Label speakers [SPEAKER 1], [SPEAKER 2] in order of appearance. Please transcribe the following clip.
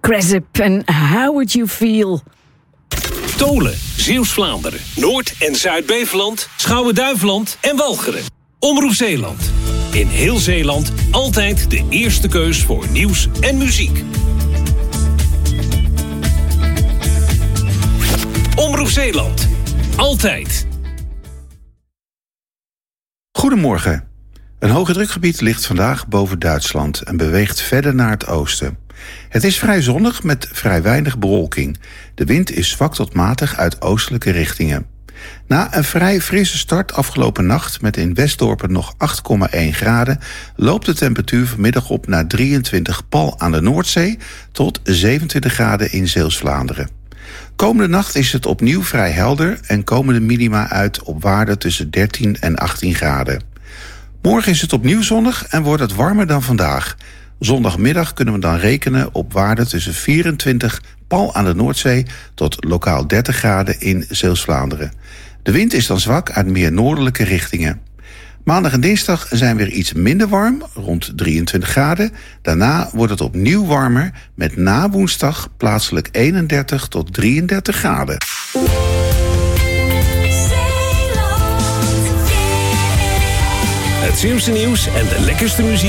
[SPEAKER 1] Cresip en How Would You Feel?
[SPEAKER 2] Tolen, Zeeuws-Vlaanderen, Noord- en Zuid-Beveland, Schouwen-Duiveland en Walcheren. Omroep Zeeland. In heel Zeeland altijd de eerste keus voor nieuws en muziek. Omroep Zeeland. Altijd.
[SPEAKER 3] Goedemorgen. Een hoge drukgebied ligt vandaag boven Duitsland en beweegt verder naar het oosten. Het is vrij zonnig met vrij weinig bewolking. De wind is zwak tot matig uit oostelijke richtingen. Na een vrij frisse start afgelopen nacht met in Westdorpen nog 8,1 graden... loopt de temperatuur vanmiddag op naar 23 pal aan de Noordzee... tot 27 graden in Zeeuws-Vlaanderen. Komende nacht is het opnieuw vrij helder en komen de minima uit op waarden tussen 13 en 18 graden. Morgen is het opnieuw zonnig en wordt het warmer dan vandaag. Zondagmiddag kunnen we dan rekenen op waarden tussen 24 pal aan de Noordzee tot lokaal 30 graden in Zeeuws-Vlaanderen. De wind is dan zwak uit meer noordelijke richtingen. Maandag en dinsdag zijn weer iets minder warm, rond 23 graden. Daarna wordt het opnieuw warmer, met na woensdag plaatselijk 31 tot 33 graden.
[SPEAKER 2] Het Zeeuwse nieuws en de lekkerste muziek.